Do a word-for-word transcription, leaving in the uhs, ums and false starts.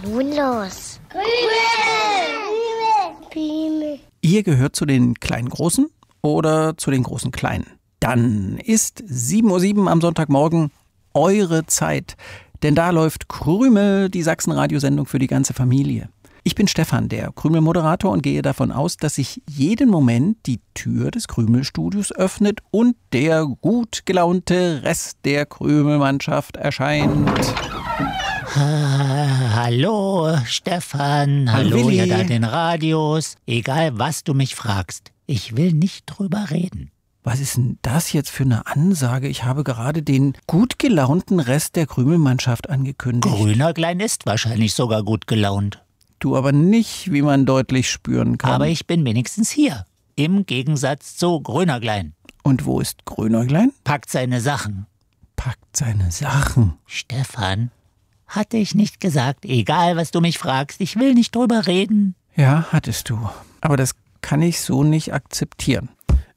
nun los? Krümel! Krümel! Ihr gehört zu den kleinen Großen oder zu den großen Kleinen? Dann ist sieben Uhr sieben am Sonntagmorgen eure Zeit. Denn da läuft Krümel, die Sachsen-Radiosendung für die ganze Familie. Ich bin Stefan, der Krümel-Moderator, und gehe davon aus, dass sich jeden Moment die Tür des Krümel-Studios öffnet und der gut gelaunte Rest der Krümel-Mannschaft erscheint. Ha, hallo, Stefan. Hallo, Hallo, ihr Willi. da in den Radios. Egal, was du mich fragst, ich will nicht drüber reden. Was ist denn das jetzt für eine Ansage? Ich habe gerade den gut gelaunten Rest der Krümel-Mannschaft angekündigt. Grünerglein ist wahrscheinlich sogar gut gelaunt. Du aber nicht, wie man deutlich spüren kann. Aber ich bin wenigstens hier. Im Gegensatz zu Grünerglein. Und wo ist Grünerglein? Packt seine Sachen. Packt seine Sachen. Stefan, hatte ich nicht gesagt, egal was du mich fragst, ich will nicht drüber reden. Ja, hattest du. Aber das kann ich so nicht akzeptieren.